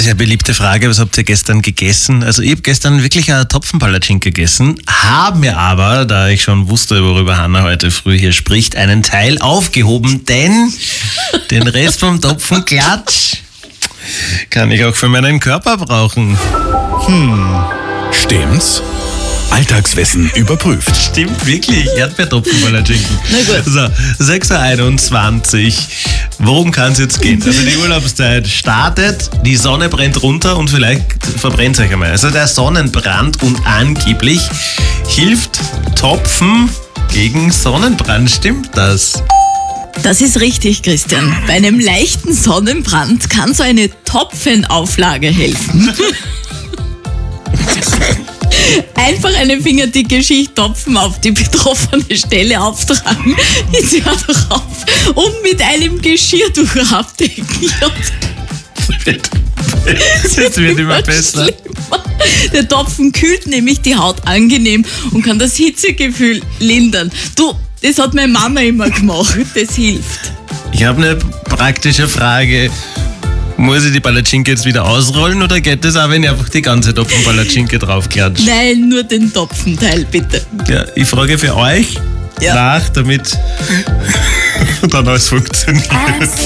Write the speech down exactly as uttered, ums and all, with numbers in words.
sehr beliebte Frage, was habt ihr gestern gegessen? Also ich habe gestern wirklich eine Topfenpalatschinke gegessen, habe mir aber, da ich schon wusste, worüber Hanna heute früh hier spricht, einen Teil aufgehoben, denn den Rest vom Topfenklatsch kann ich auch für meinen Körper brauchen. Hm, stimmt's? Alltagswissen überprüft. Stimmt wirklich, Erdbeertopfenpalatschinken. Na gut. So, sechs Uhr einundzwanzig. Worum kann es jetzt gehen? Also die Urlaubszeit startet, die Sonne brennt runter und vielleicht verbrennt es euch einmal. Also der Sonnenbrand und angeblich hilft Topfen gegen Sonnenbrand. Stimmt das? Das ist richtig, Christian. Bei einem leichten Sonnenbrand kann so eine Topfenauflage helfen. Einfach eine fingerdicke Schicht Topfen auf die betroffene Stelle auftragen, die Tür drauf und mit einem Geschirrtuch abdecken. Das wird immer besser. Schlimmer. Der Topfen kühlt nämlich die Haut angenehm und kann das Hitzegefühl lindern. Du, das hat meine Mama immer gemacht, das hilft. Ich habe eine praktische Frage. Muss ich die Palatschinke jetzt wieder ausrollen oder geht das auch, wenn ich einfach die ganze Topfenpalatschinke draufklatsche? Nein, nur den Topfenteil, bitte. Ja, ich frage für euch Ja. nach, damit dann alles funktioniert.